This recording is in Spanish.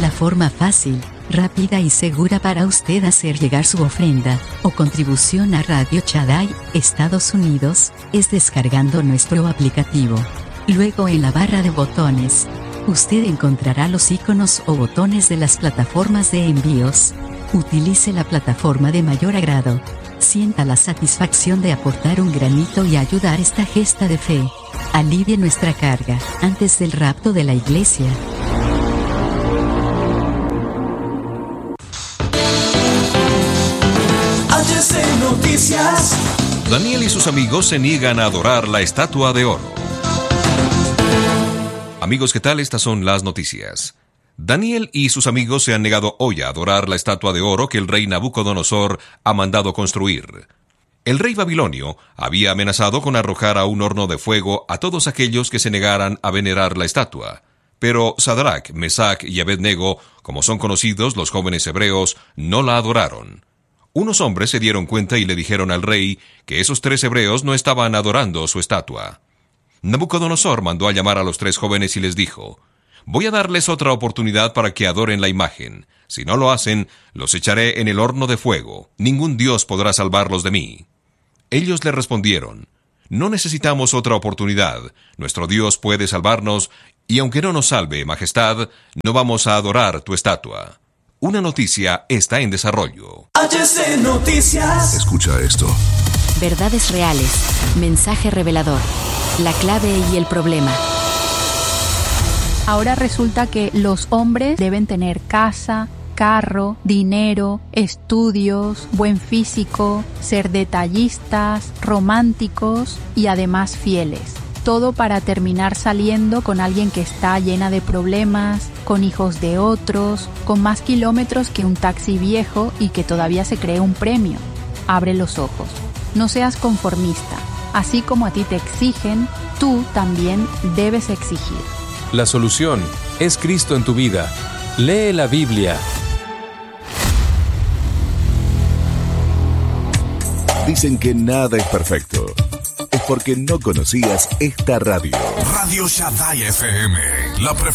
La forma fácil, rápida y segura para usted hacer llegar su ofrenda o contribución a Radio Shaddai, Estados Unidos, es descargando nuestro aplicativo. Luego en la barra de botones, usted encontrará los iconos o botones de las plataformas de envíos. Utilice la plataforma de mayor agrado. Sienta la satisfacción de aportar un granito y ayudar esta gesta de fe. Alivie nuestra carga antes del rapto de la iglesia. HC Noticias. Daniel y sus amigos se niegan a adorar la estatua de oro. Amigos, ¿qué tal? Estas son las noticias. Daniel y sus amigos se han negado hoy a adorar la estatua de oro que el rey Nabucodonosor ha mandado construir. El rey babilonio había amenazado con arrojar a un horno de fuego a todos aquellos que se negaran a venerar la estatua. Pero Sadrach, Mesach y Abednego, como son conocidos los jóvenes hebreos, no la adoraron. Unos hombres se dieron cuenta y le dijeron al rey que esos 3 hebreos no estaban adorando su estatua. Nabucodonosor mandó a llamar a los 3 jóvenes y les dijo: «Voy a darles otra oportunidad para que adoren la imagen. Si no lo hacen, los echaré en el horno de fuego. Ningún dios podrá salvarlos de mí». Ellos le respondieron: «No necesitamos otra oportunidad. Nuestro Dios puede salvarnos, y aunque no nos salve, Majestad, no vamos a adorar tu estatua». Una noticia está en desarrollo. HC Noticias. Escucha esto. Verdades reales. Mensaje revelador. La clave y el problema. Ahora resulta que los hombres deben tener casa, carro, dinero, estudios, buen físico, ser detallistas, románticos y además fieles. Todo para terminar saliendo con alguien que está llena de problemas, con hijos de otros, con más kilómetros que un taxi viejo y que todavía se cree un premio. Abre los ojos. No seas conformista. Así como a ti te exigen, tú también debes exigir. La solución es Cristo en tu vida. Lee la Biblia. Dicen que nada es perfecto. Es porque no conocías esta radio. Radio Shaddai FM, la